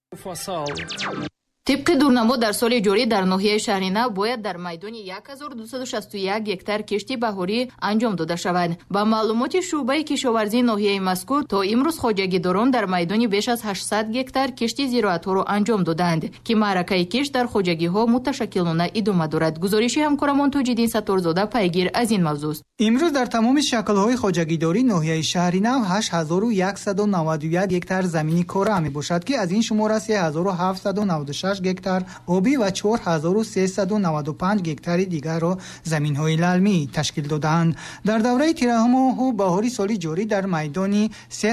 طبق دورنما در سال جاری در ناحیه شهرینه باید در میدان 1261 گکتار کشتی بهاری انجام داده شود. با معلومات شعبه کشاورزی ناحیه مذکور تا امروز خواجگیداران در میدان بیش از 800 گکتار کشتی زراعت‌ها را انجام دادند که معرکه کشت در خواجگی‌ها متشکلانه ادامه دارد. گزارش همکارمان توجیدین ستارزاده پیگیر از این موضوع است. امروز در تمام شکل‌های خواجگیداری ناحیه شهرینه 8191 گکتار زمینی کار میباشد که از این شمار 3796 گکتار آبی و 4395 گکتار دیگر را زمین‌های للمی تشکیل دادند. در دوره ترحم بهاری سال جاری در میدان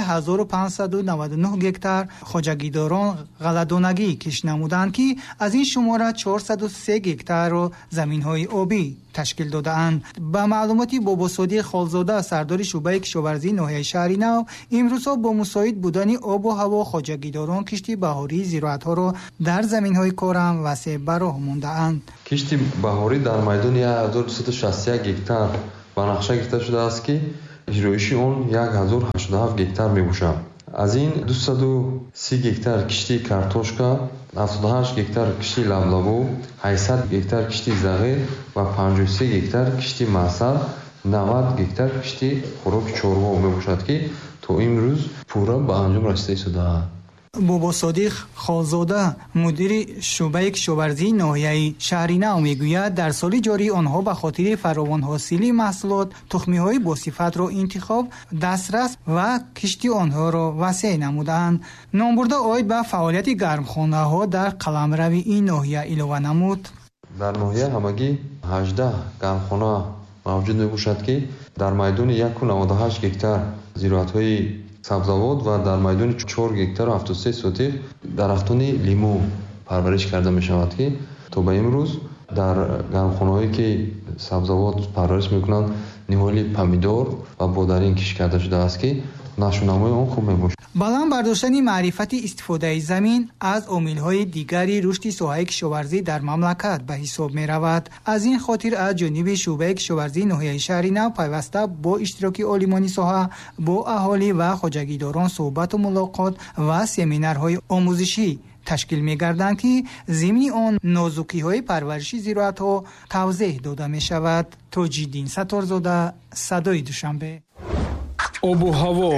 3599 گکتار خواجگیداران غله‌دانگی کش نمودند که از این شمار 403 گکتار را زمین‌های آبی تشکیل دادند. با معلوماتی بابا صادق خالزاده سردار شعبه کشاورزی ناحیه شهرینه، امروز با مساعد بودن آب و هوا خواجگیداران کشتی بهاری زراعت‌ها را در زمین‌های کارم وسیع براه مانده‌اند. کشتی بهاری در میدان 1261 گکتار با نقشه گرفته شده است که اجرایش آن 1087 گکتار میباشد. از این 230 گکتار کشتی کارتوشکا، 78 گکتار کشتی لبلبو، 800 گکتار کشتی زغیر و 53 گکتار کشتی معسل، 90 گکتار کشتی خوراک چاروا میباشد که تا امروز پورا به انجام رسیده شده است. بابا صادق خالزاده مدیر شعبه کشاورزی ناحیه شهرینه میگوید در سال جاری آنها به خاطر فراوان حاصلی محصولات تخمی‌های با صفت را انتخاب، دسترس و کشتی آنها را وسیع نمودند. نامبرده آید به فعالیت گرمخانه‌ها در قلمرو این ناحیه علاوه نمود. در ناحیه همگی 18 گرمخانه موجود میباشد که در میدان 198 گکتار زراعت‌های سبزوات و در میدان 4 گکتار و 73 سوتیق درختان لیمو پرورش کرده می شود که تا به امروز در گرمخانه‌هایی که سبزوات پرورش میکنند نهالی پمیدور و بادرین کش کرده شده است که نشونامای آن خوب میباشد. بلند برداشتن معرفت استفاده زمین از عامل‌های دیگری رشد ساحه کشاورزی در مملکت به حساب می‌رود. از این خاطر از جانب شعبه کشاورزی ناحیه شهرینه پیوسته با اشتراک عالمان ساحه با اهالی و خواجگیداران صحبت و ملاقات و سمینارهای آموزشی تشکیل می‌گردند که ضمن آن نازکی‌های پرورشی زراعت‌ها توضیح داده می‌شود. توجیدین ستارزاده، صدای دوشنبه. آب و هوا.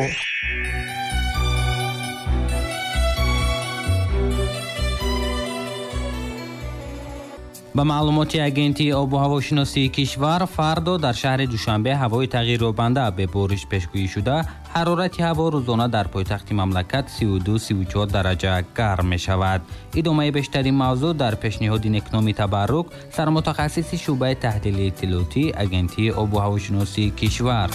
ба маълумоти агентии обу ҳавошиносии кишвар фардо дар шаҳри душанбе ҳавои тағйирёбанда бе бориш пешгӯӣ шуда ҳарорати ҳаво рӯзона дар пойтахти мамлакат 32-34 дараҷа гарм мешавад. идомаи бештарин мавзӯъ дар пешниҳоди некноми табаррук сармутахассиси шуъбаи таҳлили иттилоотӣ агентии обу ҳавошиносии кишвар.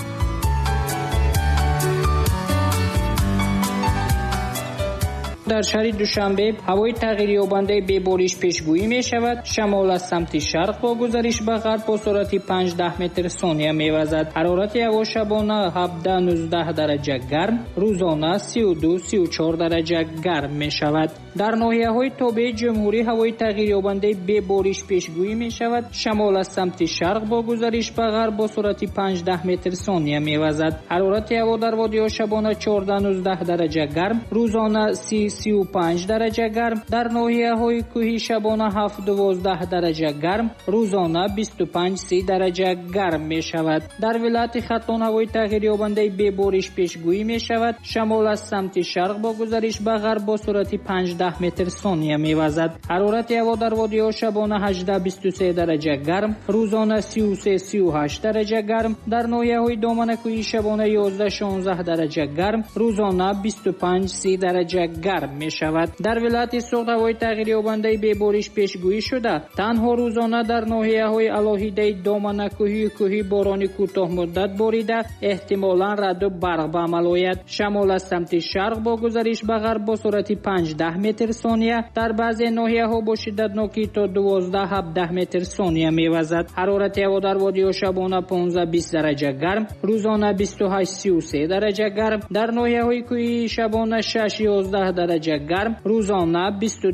در شهر دوشنبه هوای تغییریابنده به بارش پیشگویی می شود. شمال از سمت شرق با گذرش به غرب با سرعت 5-10 متر ثانیه می وزد. حرارت هوا شبانه 17-19 درجه گرم، روزانه 32-34 درجه گرم می شود. در ناحیه های تابع جمهوری هوای تغییریابنده به بارش پیشگویی می شود. شمال از سمت شرق با گذرش به غرب با سرعت 5-10 متر ثانیه می وزد. حرارت هوا در وادی شبانه 14-19 درجه گرم، روزانه 30-35 درجه گرم، در ناحیه های کوهی شبانه 7-12 درجه گرم، روزانه 25-30 درجه گرم می شود. در ولایت ختلان هوای تغییریابنده به بارش پیشگویی می شود. شمال از سمت شرق با گذرش به غرب با سرعت 5-10 متر ثانیه می وزد. حرارت هوا در وادی شبانه 18-23 درجه گرم، روزانه 33-38 درجه گرم، در ناحیه های دامن کوهی شبانه 11-16 درجه گرم، روزانه 25-30 درجه گرم می شود. در ولایت سوخت هوای تغییریابنده به بارش پیشگویی شده. تنها روزانه در ناحیه های علاهیده دامن کوهی باران کوتاه مدت باریده، احتمالاً رعد و برق به عمل آید. شمال از سمت شرق با گذرش به غرب با سرعت 5-10 متر ثانیه، در بعضی ناحیه ها با شدتناکی تا 12-17 متر ثانیه می وزد. حرارت هوا در وادی شبانه 15-20 درجه گرم، روزانه 28-33 درجه گرم، در ناحیه های کوهی شبانه 6-11 درجه дараҷа гарм, рӯзона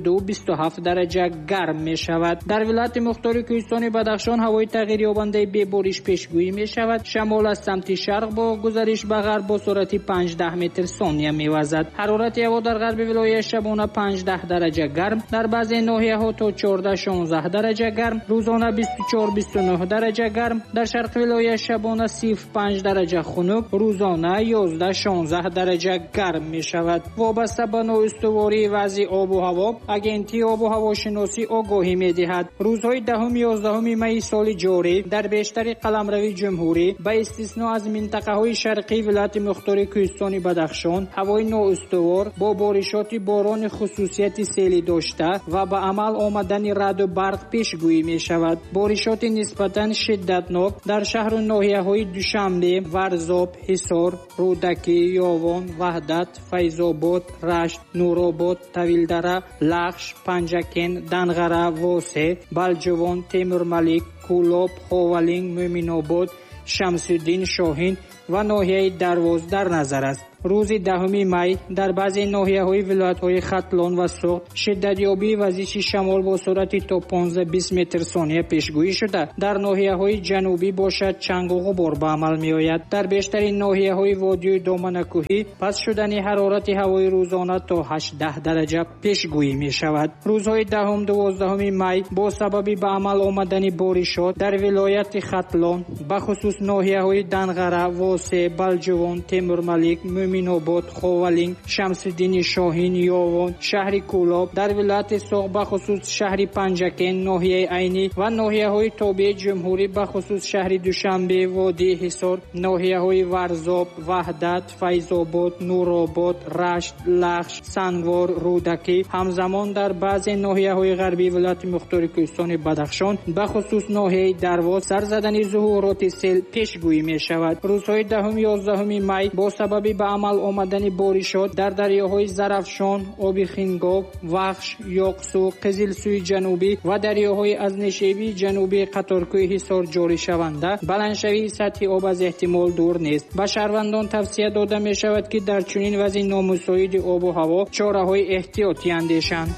22-27 дараҷа гарм мешавад. дар вилояти мухтори кӯҳистони Бадахшон ҳавои тағйирёбандаи бебориш пешгӯӣ мешавад. шамол аз самти шарқ бо гузариш ба ғарб бо суръати 5-10 метр сония мевазад. ҳарорати ҳаво дар ғарби вилоят шабона 5-10 дараҷа гарм, дар баъзе ноҳияҳо то 14-16 дараҷа гарм, рӯзона 24-29 дараҷа гарм, дар шарқи вилоят шабона 0-5 дараҷа хунук, рӯзона 11-16 дараҷа гарм мешавад. вобаста ба ноустувории вазъи обу ҳаво агентии обу ҳавошиносӣ огоҳӣ медиҳад. рӯзҳои 10-11 майи соли ҷорӣ дар бештари қаламрави ҷумҳурӣ ба истисно аз минтақаҳои шарқии вилояти мухтори кӯҳистони Бадахшон ҳавои ноустувор бо боришоти борони хусусияти селӣ дошта ва ба амал омадани раъду барқ пешгӯӣ мешавад. боришоти нисбатан шиддатнок дар шаҳру ноҳияҳои Душанбе, Варзоб, Ҳисор, Рӯдакӣ, Ёвон, Ваҳдат, Файзобод, Рашт, Нуробод, Тавилдара, Лахш, Панҷакен, Данғара, Восе, Балҷувон, Темурмалик, Кӯлоб, Ховалинг, Мӯминобод, Шамсуддин, Шоҳин ва ноҳияи Дарвоз дар назар аст. рӯзи 10 май дар баъзе ноҳияҳои вилоятҳои Хатлон ва Суғд шиддатёбии вазиши шамол бо суръати то 15-20 метр сония пешгӯӣ шуда, дар ноҳияҳои ҷанубӣ бошад чангу ғубор ба амал меояд. дар бештари ноҳияҳои водиёи Доманакӯҳӣ паст шудани ҳарорати ҳавои рӯзона то 8-10 дараҷа пешгӯӣ мешавад. рӯзҳои 10-12 май бо сабаби ба амал омадани боришот дар вилояти Хатлон, ба хусус ноҳияҳои Данғара, Восе, Балҷувон, Темурмалик, Мӯминобод, Ховалинг, Шамсуддини, Шоҳин, Ёвон, шаҳри Кӯлоб, дар вилояти Суғд ба хусус шаҳри Панҷакен, ноҳияи Айнӣ ва ноҳияҳои тобеи ҷумҳурӣ ба хусус шаҳри Душанбе, Водии Ҳисор, ноҳияҳои Варзоб, Ваҳдат, Файзобод, Нуробод, Рашт, Лахш, Сангвор, Рӯдакӣ. ҳамзамон дар баъзе ноҳияҳои ғарбии вилояти мухтори кӯҳистони Бадахшон ба хусус ноҳияи Дарвоз сар задани зуҳуроти сел пешгӯӣ мешавад. рӯзҳои 10-11 май бо сабаби ба амал омадани боришот дар дарёҳои Зарафшон, Оби Хингоб, Вахш, Ёқсу, Қизилсӯи ҷанубӣ ва дарёҳои аз нишебии ҷанубии қаторкӯҳи Ҳисор ҷоришаванда баландшавии сатҳи об аз эҳтимол дур нест. ба шаҳрвандон тавсия дода мешавад ки дар чунин вазъи номусоиди обу ҳаво чораҳои эҳтиётӣ андешанд.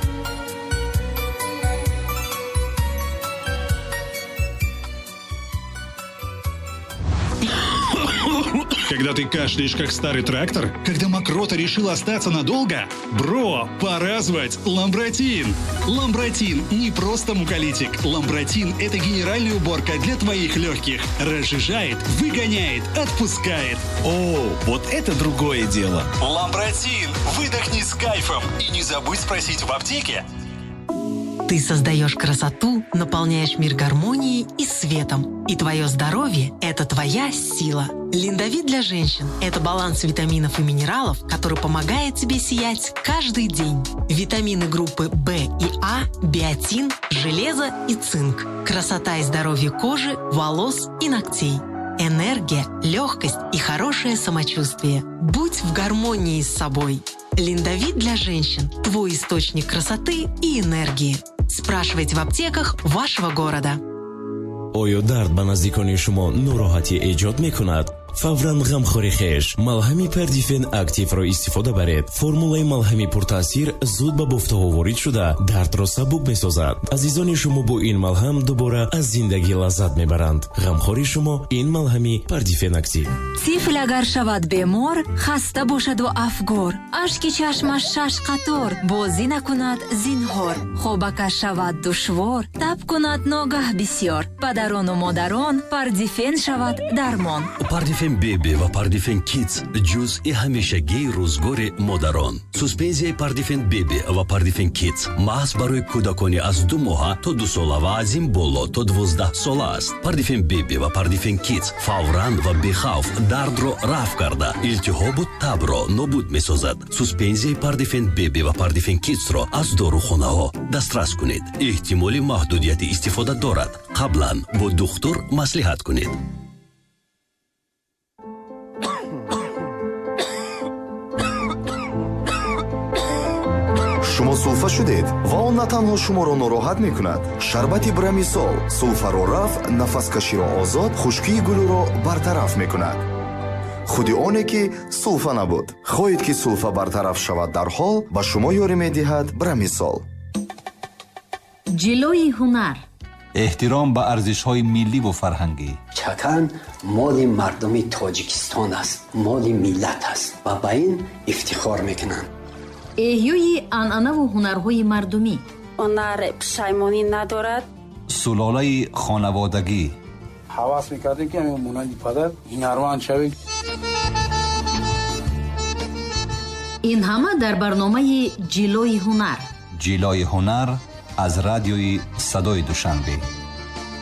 Когда ты кашляешь, как старый трактор? Когда мокрота решила остаться надолго? Бро, пора звать Ламбротин! Ламбротин не просто муколитик. Ламбротин – это генеральная уборка для твоих легких. Разжижает, выгоняет, отпускает. О, вот это другое дело. Ламбротин! Выдохни с кайфом. И не забудь спросить в аптеке. Ты создаешь красоту, наполняешь мир гармонией и светом. И твое здоровье – это твоя сила. Линдавит для женщин – это баланс витаминов и минералов, который помогает тебе сиять каждый день. Витамины группы В и А, биотин, железо и цинк. Красота и здоровье кожи, волос и ногтей. Энергия, легкость и хорошее самочувствие. Будь в гармонии с собой. Линдавит для женщин – твой источник красоты и энергии. Спрашивайте в аптеках вашего города. оё дард ба наздикони шумо нороҳатӣ эҷод мекунад? фавран ғамхори хеш малҳами Perdifen активро истифода баред. формулаи малҳами пуртаъсир зуд ба бофтаҳо ворид шуда дардро сабук месозад. азизони шумо бо ин малҳам дубора аз зиндагӣ лаззат мебаранд. ғамхори шумо ин малҳами Perdifen актив. тифл агар шавад бемор, хаста бошаду афгор, ашки чашмаш шаш қатор, бозӣ накунад зинҳор, хобакаш шавад душвор, таб кунад ногаҳ бисьёр, падарону модарон Perdifen шавад дармон. Perdifen Baby ва Perdifen Kids ҷузъи ҳамешагии рӯзгори модарон. суспензияи Perdifen Baby ва Perdifen Kids маҳз барои кӯдакони аз 2 моҳа то 2 сола ва аз ин боло то 12 сола аст. Perdifen Baby ва Perdifen Kids фавран ва бехавф дардро рафъ карда, илтиҳобу табро нобуд месозад. суспензияи Perdifen Baby ва Perdifen Kidsро аз дорухонаҳо дастрас кунед. эҳтимоли маҳдудияти истифода дорад. қаблан бо духтур маслиҳат кунед. шумо сулфа шудед ва он на танҳо шуморо нороҳат мекунад. шарбати Брамисол сулфаро рафъ, нафаскаширо озод, хушкии гулӯро бартараф мекунад. худи оне ки сулфа набуд. хоҳед ки сулфа бартараф шавад дарҳол ба шумо ёрӣ медиҳад брамисол. ҷилои ҳунар, эҳтиром ба арзишҳои милливу фарҳангӣ. чакан моли мардуми тоҷикистон аст, моли миллат аст ва ба ин ифтихор мекунанд. эҳёи анъанаву ҳунарҳои мардумӣ. ҳунар пушаймонӣ надорад. сулолаи хонаводагӣ. ҳавас мекардем ки ҳамин монанди падар ҳунарманд шавем. ин ҳама дар барномаи ҷилои ҳунар. ҷилои ҳунар аз радиои Садои Душанбе.